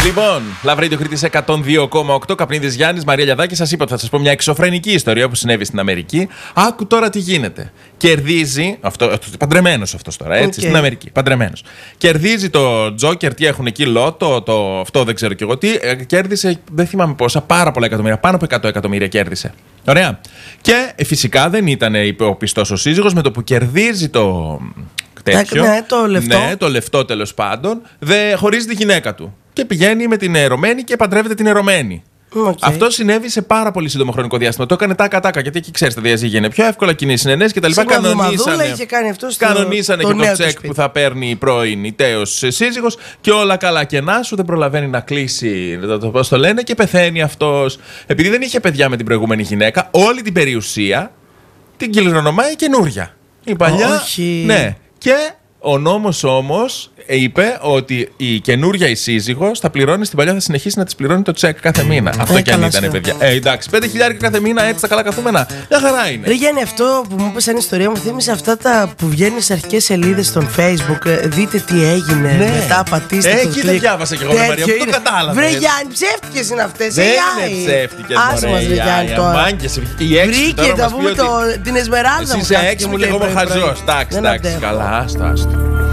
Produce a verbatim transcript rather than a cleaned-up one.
Λοιπόν, Λαβρέντιο Κρήτης εκατόν δύο κόμμα οκτώ, Καπνίδης Γιάννης, Μαρία Λιαδάκη. Σας είπα ότι θα σας πω μια εξωφρενική ιστορία που συνέβη στην Αμερική. Άκου τώρα τι γίνεται. Κερδίζει. Αυτό, παντρεμένος αυτός τώρα, έτσι, okay. Στην Αμερική. Παντρεμένος. Κερδίζει το Τζόκερ, τι έχουν εκεί, λότο, το, αυτό δεν ξέρω κι εγώ τι. Κέρδισε, δεν θυμάμαι πόσα, πάρα πολλά εκατομμύρια. Πάνω από εκατό εκατομμύρια κέρδισε. Ωραία. Και ε, φυσικά δεν ήταν ο πιστός ο σύζυγος, με το που κερδίζει το. Τέτοιο, ναι, το λεφτό. Ναι, το λεφτό τέλος πάντων, δε, χωρίζει τη γυναίκα του. Και πηγαίνει με την ερωμένη και παντρεύεται την ερωμένη. Okay. Αυτό συνέβη σε πάρα πολύ σύντομο χρονικό διάστημα. Το έκανε τάκα-τάκα, γιατί εκεί ξέρεις τα διαζύγια είναι πιο εύκολα, κοινή συνενέσεις και τα λοιπά. Κανονίσανε, είχε κάνει αυτό στο, κανονίσανε το και το τσεκ σπίτι που θα παίρνει η πρώην η τέος σύζυγος και όλα καλά. Και να σου δεν προλαβαίνει να κλείσει, το, πώς το λένε, και πεθαίνει αυτός. Επειδή δεν είχε παιδιά με την προηγούμενη γυναίκα, όλη την περιουσία την κληρονομάει καινούρια. Η παλιά. Όχι. Ναι. Και ο νόμος όμως είπε ότι η καινούρια η σύζυγος θα πληρώνει στην παλιά, θα συνεχίσει να της πληρώνει το τσεκ κάθε μήνα. Ε, αυτό κι αν ήταν, παιδιά. Ε, εντάξει, πέντε χιλιάδες κάθε μήνα έτσι τα καλά καθούμενα. Μια χαρά είναι. Ρε Γιάννη, αυτό που μου είπε σαν ιστορία μου θύμισε αυτά τα που βγαίνουν σε αρχικές σελίδες στον Facebook. Δείτε τι έγινε. Ναι. Μετά πατήστε ε, το εκεί δεν διάβασα κι εγώ, Μαρία, το κατάλαβα. Βρε Γιάννη, ψεύτικες είναι αυτές. Δεν είναι ψεύτικες. Άσε μας, ρε Γιάννη, τώρα. Βρήκε να πούμε την Εσμεράλδα. Εσύ είσαι έξυπνη και εγώ είμαι χαζός. Εντάξει, εντάξει, καλά, άστο, άστο.